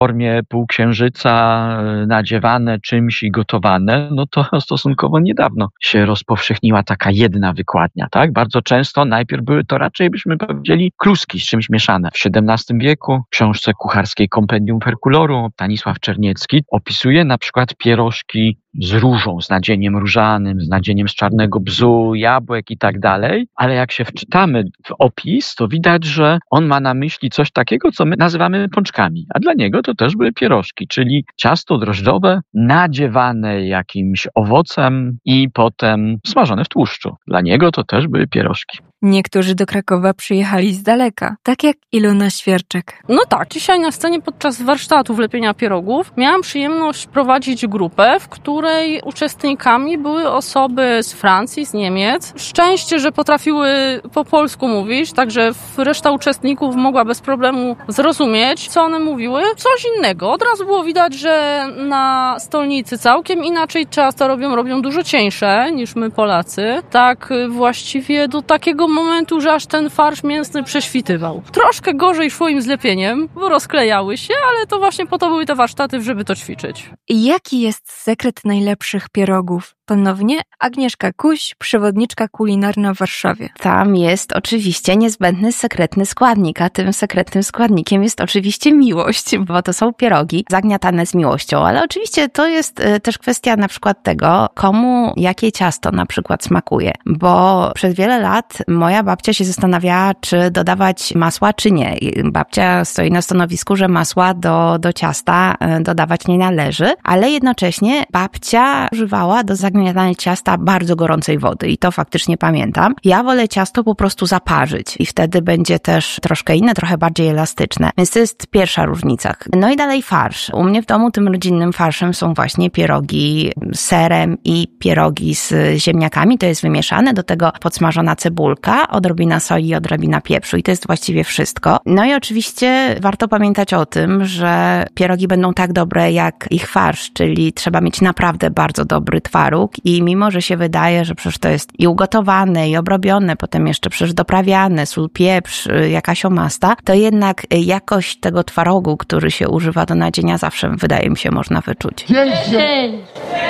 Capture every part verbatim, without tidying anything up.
formie półksiężyca nadziewane czymś i gotowane, no to stosunkowo niedawno się rozpowszechniła taka jedna wykładnia, tak? Bardzo często najpierw były to raczej, byśmy powiedzieli, kluski z czymś mieszane. W siedemnastym wieku w książce kucharskiej Compendium Ferculorum Stanisław Czerniecki opisuje na przykład pierożki z różą, z nadzieniem różanym, z nadzieniem z czarnego bzu, jabłek i tak dalej, ale jak się wczytamy w opis, to widać, że on ma na myśli coś takiego, co my nazywamy pączkami, a dla niego to też były pierożki, czyli ciasto drożdżowe nadziewane jakimś owocem i potem smażone w tłuszczu. Dla niego to też były pierożki. Niektórzy do Krakowa przyjechali z daleka, tak jak Ilona Świerczek. No tak, dzisiaj na scenie podczas warsztatów lepienia pierogów miałam przyjemność prowadzić grupę, w której uczestnikami były osoby z Francji, z Niemiec. Szczęście, że potrafiły po polsku mówić, także reszta uczestników mogła bez problemu zrozumieć, co one mówiły. Coś innego. Od razu było widać, że na stolnicy całkiem inaczej ciasto robią, robią dużo cieńsze niż my Polacy. Tak właściwie do takiego momentu, że aż ten farsz mięsny prześwitywał. Troszkę gorzej szło im z lepieniem, bo rozklejały się, ale to właśnie po to były te warsztaty, żeby to ćwiczyć. I jaki jest sekret najlepszych pierogów? Ponownie Agnieszka Kuś, przewodniczka kulinarna w Warszawie. Tam jest oczywiście niezbędny sekretny składnik, a tym sekretnym składnikiem jest oczywiście miłość, bo to są pierogi zagniatane z miłością, ale oczywiście to jest też kwestia na przykład tego, komu jakie ciasto na przykład smakuje, bo przez wiele lat moja babcia się zastanawiała, czy dodawać masła, czy nie. Babcia stoi na stanowisku, że masła do, do ciasta dodawać nie należy, ale jednocześnie babcia używała do zagniatania ciasta bardzo gorącej wody i to faktycznie pamiętam. Ja wolę ciasto po prostu zaparzyć i wtedy będzie też troszkę inne, trochę bardziej elastyczne. Więc to jest pierwsza różnica. No i dalej farsz. U mnie w domu tym rodzinnym farszem są właśnie pierogi z serem i pierogi z ziemniakami. To jest wymieszane, do tego podsmażona cebulka, odrobina soli, odrobina pieprzu i to jest właściwie wszystko. No i oczywiście warto pamiętać o tym, że pierogi będą tak dobre jak ich farsz, czyli trzeba mieć naprawdę bardzo dobry twaróg i mimo, że się wydaje, że przecież to jest i ugotowane, i obrobione, potem jeszcze przecież doprawiane, sól, pieprz, jakaś omasta, to jednak jakość tego twarogu, który się używa do nadzienia, zawsze wydaje mi się można wyczuć. dziesięć, dziewięć,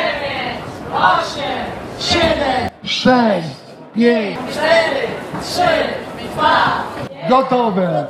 osiem, siedem, sześć, pięć, cztery, trzy, dwa, gotowe.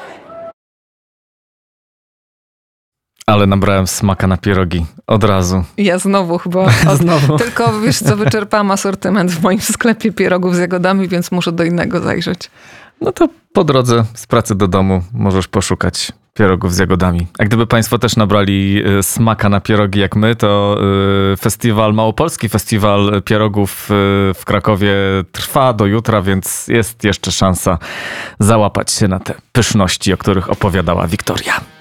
Ale nabrałem smaka na pierogi. Od razu. Ja znowu chyba. Od... znowu. Tylko wiesz co, wyczerpałam asortyment w moim sklepie pierogów z jagodami, więc muszę do innego zajrzeć. No to po drodze z pracy do domu możesz poszukać pierogów z jagodami. A gdyby państwo też nabrali smaka na pierogi jak my, to festiwal, Małopolski Festiwal Pierogów w Krakowie trwa do jutra, więc jest jeszcze szansa załapać się na te pyszności, o których opowiadała Wiktoria.